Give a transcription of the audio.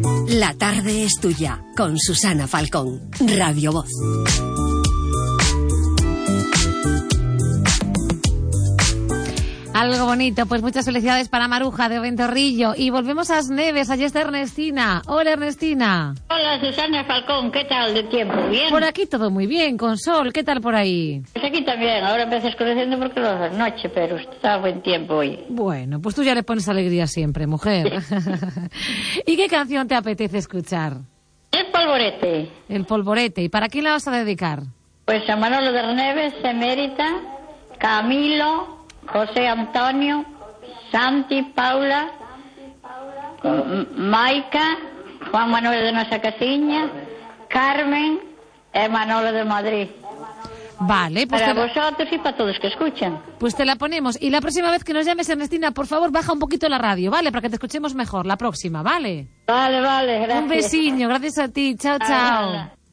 La tarde es tuya, con Susana Falcón, Radio Voz. Algo bonito, pues muchas felicidades para Maruja de Ventorrillo. Y volvemos a As Neves, allí está Ernestina. Hola, Ernestina. Hola, Susana Falcón, ¿qué tal de tiempo? ¿Bien? Por aquí todo muy bien, con sol, ¿qué tal por ahí? Pues aquí también, ahora empieza oscureciendo porque es noche, pero está buen tiempo hoy. Bueno, pues tú ya le pones alegría siempre, mujer. ¿Y qué canción te apetece escuchar? El Polvorete. El Polvorete, ¿y para quién la vas a dedicar? Pues a Manolo de Neves, Emérita, Camilo, José Antonio, Santi, Paula, Maica, Juan Manuel de Nosa Casiña, Carmen y Manolo de Madrid. Vale, pues para vosotros y para todos que escuchan. Pues te la ponemos. Y la próxima vez que nos llames, Ernestina, por favor, baja un poquito la radio, ¿vale? Para que te escuchemos mejor la próxima, ¿vale? Vale, gracias. Un besiño, gracias a ti. Chao, chao.